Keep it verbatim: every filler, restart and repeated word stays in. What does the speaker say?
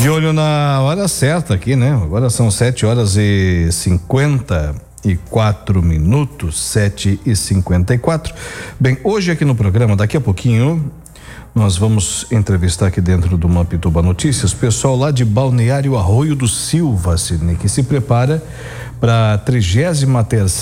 De olho na hora certa aqui, né? Agora são sete horas e cinquenta e quatro minutos, sete e cinquenta e quatro. Bem, hoje aqui no programa, daqui a pouquinho, nós vamos entrevistar aqui dentro do Mampituba Notícias, o pessoal lá de Balneário Arroio do Silva, Sidney, que se prepara para a trigésima terceira